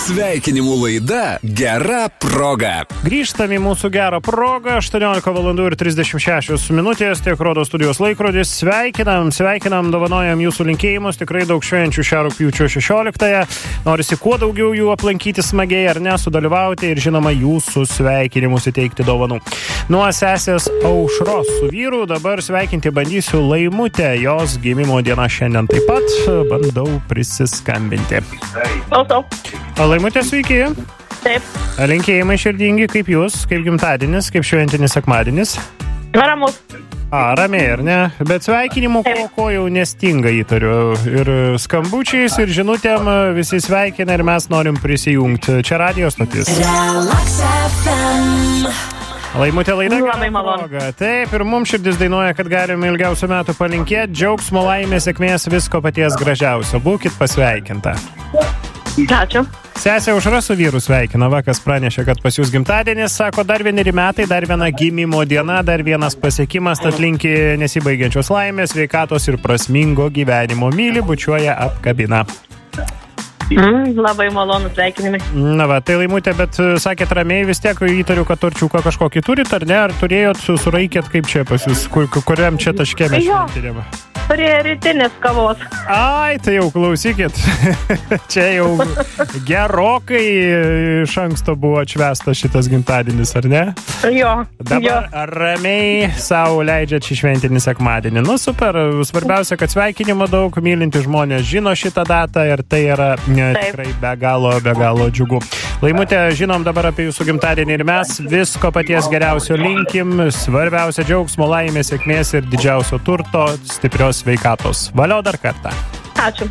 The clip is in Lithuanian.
Sveikinimų laida Gera proga. Grįžtam į mūsų gerą progą, 18:36 minutės, tiek rodo studijos laikrodis. Sveikinam, dovanojam jūsų linkėjimus, tikrai daug švenčių šią rugpjūčio 16-ąją. Norisi kuo daugiau jų aplankyti smagiai ar ne, sudalyvauti ir žinoma jūsų sveikinimus įteikti dovanų. Nuo sesės Aušros su vyru dabar sveikinti bandysiu Laimutę, jos gimimo diena šiandien taip pat, bandau prisiskambinti. Klausau. Laimutė, sveiki. Taip. Linkėjimai širdingi, kaip jūs, kaip gimtadienis, kaip šventinis sekmadienis. Ramus. Ramiai, ar ne? Bet sveikinimų ko jau nestinga įtariu. Ir skambučiais, ir žinutėm visi sveikina ir mes norim prisijungti. Čia radijo stotis. Laimutė laida Labai malonu. Taip, ir mums širdis dainuoja, kad galime ilgiausių metų palinkėti. Džiaugsmo, laimės, sėkmės, visko paties gražiausio. Būkit pasveikinta. Ačiū. Sesė Aušra su vyru sveikina, vakas pranešė, kad pas jūs gimtadienis, sako, dar 1 metai, dar 1 gimimo diena, dar 1 pasiekimas, tad linki nesibaigiančios laimės, sveikatos ir prasmingo gyvenimo. Myli, bučiuoja, apkabina. Labai malonu sveikinimai. Na va, tai Laimutė, bet sakėt ramiai, vis tiek įtariu, kad torčiuką kažkokį turit, ar ne? Ar turėjot, suraikėt, kaip čia pas jūs, kuriam čia taške mes šventinėme? Prie rytinės kavos. Ai, tai jau klausykit. Čia jau gerokai iš anksto buvo atšvęstas šitas gimtadienis, ar ne? Jo. Dabar ramiai savo leidžiat šį šventinį sekmadienį. Nu, super. Svarbiausia, kad sveikinimo daug, mylinti žmonės žino šitą datą ir tai yra tikrai be galo džiugu. Laimutė, žinom dabar apie jūsų gimtadienį ir mes visko paties geriausio linkim. Svarbiausia džiaugsmo, laimės, sėkmės ir didžiausio turto, stiprios sveikatos. Valio dar kartą. Ačiū.